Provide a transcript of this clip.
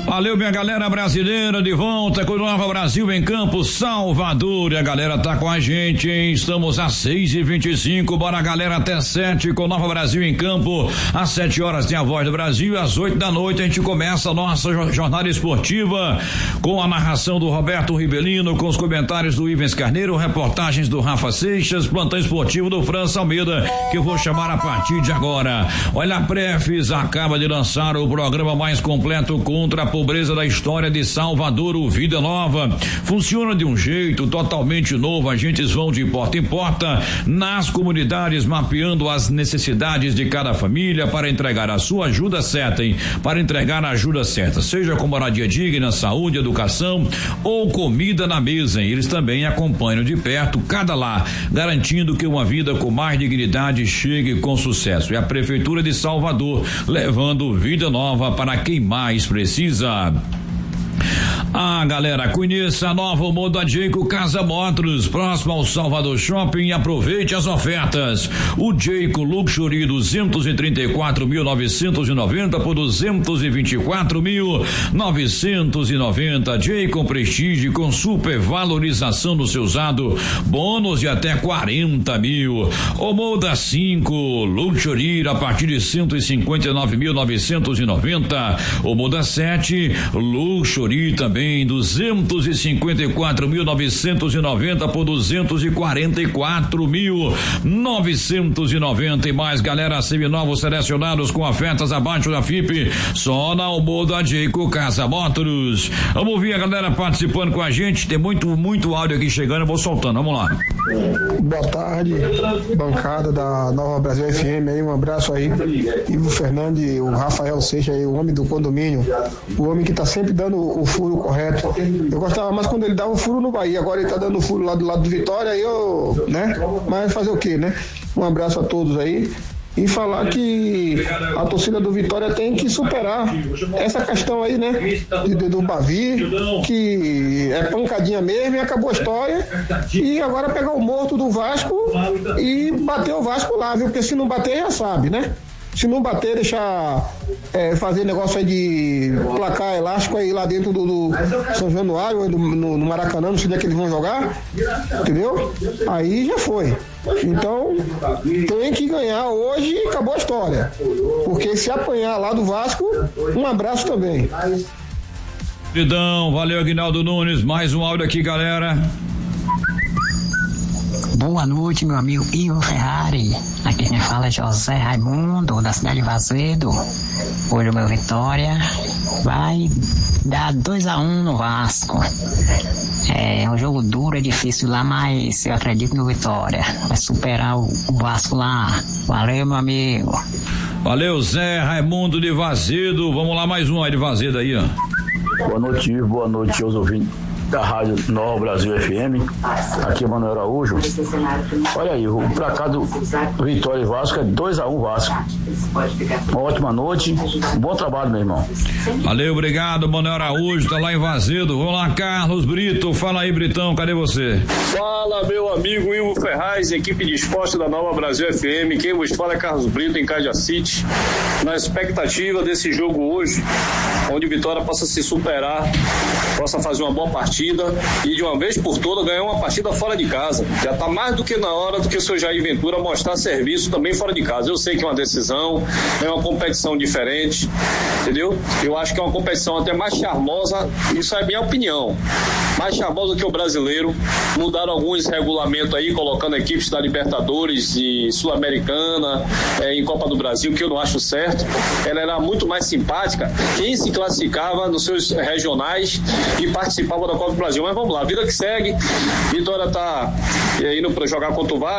Valeu, minha galera brasileira, de volta com o Nova Brasil em Campo, Salvador. E a galera tá com a gente, hein? Estamos às 6h25, bora galera até 7 com Nova Brasil em Campo. Às 7 horas tem a Voz do Brasil, às 8 da noite a gente começa a nossa jornada esportiva com a narração do Roberto Ribelino, com os comentários do Ivens Carneiro, reportagens do Rafa Seixas, plantão esportivo do França Almeida, que eu vou chamar a partir de agora. Olha, a Prefis acaba de lançar o programa mais completo contra a pobreza da história de Salvador, o Vida Nova. Funciona de um jeito totalmente novo. Agentes vão de porta em porta nas comunidades, mapeando as necessidades de cada família para entregar a sua ajuda certa, hein? Para entregar a ajuda certa, seja com moradia digna, saúde, educação ou comida na mesa, hein? Eles também acompanham de perto cada lar, garantindo que uma vida com mais dignidade chegue com sucesso. E a Prefeitura de Salvador levando vida nova para quem mais precisa. Galera, conheça a nova Moda Jayco Casa Motors, próximo ao Salvador Shopping, e aproveite as ofertas. O Jayco Luxury 234.990 por 224.990. Jayco Prestige com super valorização no seu usado, bônus de até 40 mil. O Moda 5 Luxury a partir de 159.990. O Moda 7 Luxury também 254.990 por 244.990 e mais, galera. Seminovos selecionados com ofertas abaixo da FIP, só na Moda Jayco Casa Motors. Vamos ouvir a galera participando com a gente. Tem muito áudio aqui chegando, eu vou soltando, vamos lá. Boa tarde, bancada da Nova Brasil FM aí, um abraço aí, Ivo Fernandes, o Rafael Seixas aí, o homem do condomínio, o homem que tá sempre dando o furo correto. Eu gostava mais quando ele dava o furo no Bahia, agora ele tá dando o furo lá do lado do Vitória, aí eu, né, mas fazer o quê, né? Um abraço a todos aí. E falar que a torcida do Vitória tem que superar essa questão aí, né? Do Bavi, que é pancadinha mesmo, e acabou a história. E agora pegar o morto do Vasco e bater o Vasco lá, viu? Porque se não bater, já sabe, né? Se não bater, deixar fazer negócio aí de placar elástico aí lá dentro do São Januário, no Maracanã, não sei onde é que eles vão jogar, entendeu? Aí já foi. Então, tem que ganhar hoje e acabou a história. Porque se apanhar lá do Vasco, um abraço também. Valeu, Aguinaldo Nunes, mais um áudio aqui, galera. Boa noite, meu amigo Ivo Ferrari. Aqui quem fala é José Raimundo, da cidade de Vazedo. Hoje o meu Vitória vai dar 2-1 no Vasco. É um jogo duro, é difícil lá, mas eu acredito no Vitória. Vai superar o Vasco lá. Valeu, meu amigo. Valeu, Zé Raimundo de Vazedo. Vamos lá, mais um aí de Vazedo aí, ó. Boa noite, Ivo. Boa noite aos ouvintes da Rádio Nova Brasil FM, aqui é Manuel Araújo. Olha aí, o placar do Vitória e Vasco é 2-1 Vasco. Uma ótima noite, um bom trabalho, meu irmão. Valeu, obrigado, Manuel Araújo, tá lá em Vazedo. Vamos lá, Carlos Brito, fala aí, Britão, cadê você? Fala, meu amigo Ivo Ferraz, equipe de esporte da Nova Brasil FM, quem vos fala é Carlos Brito, em Caja City, na expectativa desse jogo hoje, onde Vitória possa se superar, possa fazer uma boa partida e de uma vez por todas ganhar uma partida fora de casa. Já está mais do que na hora do que o seu Jair Ventura mostrar serviço também fora de casa. Eu sei que é uma decisão, é uma competição diferente, entendeu? Eu acho que é uma competição até mais charmosa, isso é minha opinião, mais charmosa que o brasileiro. Mudaram alguns regulamentos aí, colocando equipes da Libertadores e Sul-Americana em Copa do Brasil, que eu não acho certo. Ela era muito mais simpática quem se classificava nos seus regionais e participava da Copa do Brasil. Mas vamos lá, vida que segue. Vitória tá indo para jogar contra o Vasco.